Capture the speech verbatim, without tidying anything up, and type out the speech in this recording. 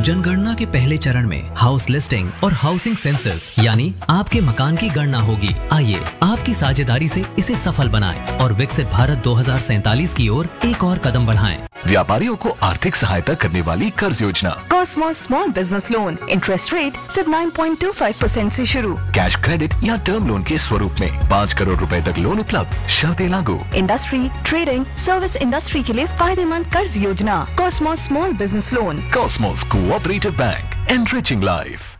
जनगणना के पहले चरण में हाउस लिस्टिंग और हाउसिंग सेंसस यानी आपके मकान की गणना होगी। आइए आपकी साझेदारी से इसे सफल बनाएं और विकसित भारत दो हज़ार सैंतालीस की ओर एक और कदम बढ़ाएं। व्यापारियों को आर्थिक सहायता करने वाली कर्ज योजना Cosmos small business loan, interest rate सिर्फ नौ पॉइंट दो पाँच परसेंट से शुरू। कैश क्रेडिट या टर्म लोन के स्वरूप में पाँच करोड़ रुपए तक लोन उपलब्ध, शर्तें लागू। इंडस्ट्री, ट्रेडिंग, सर्विस इंडस्ट्री के लिए फायदेमंद कर्ज योजना Cosmos small business loan. Cosmos Cooperative Bank, enriching life.